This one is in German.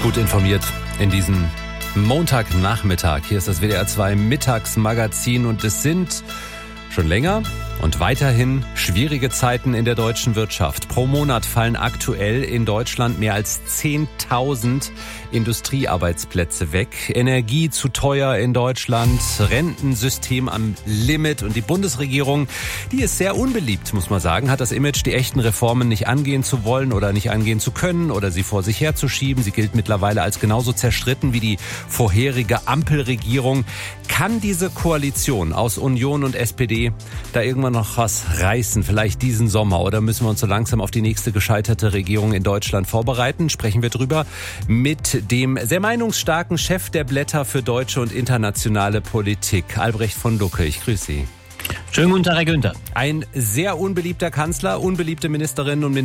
Gut informiert in diesem Montagnachmittag. Hier ist das WDR 2 Mittagsmagazin und es sind schon länger und weiterhin schwierige Zeiten in der deutschen Wirtschaft. Pro Monat fallen aktuell in Deutschland mehr als 10.000 Industriearbeitsplätze weg. Energie zu teuer in Deutschland, Rentensystem am Limit und die Bundesregierung, die ist sehr unbeliebt, muss man sagen, hat das Image, die echten Reformen nicht angehen zu wollen oder nicht angehen zu können oder sie vor sich herzuschieben. Sie gilt mittlerweile als genauso zerstritten wie die vorherige Ampelregierung. Kann diese Koalition aus Union und SPD da irgendwann noch was reißen, vielleicht diesen Sommer, oder müssen wir uns so langsam auf die nächste gescheiterte Regierung in Deutschland vorbereiten? Sprechen wir drüber mit dem sehr meinungsstarken Chef der Blätter für deutsche und internationale Politik, Albrecht von Lucke. Ich grüße Sie. Schönen guten Tag, Herr Günther. Ein sehr unbeliebter Kanzler, unbeliebte Ministerinnen und Minister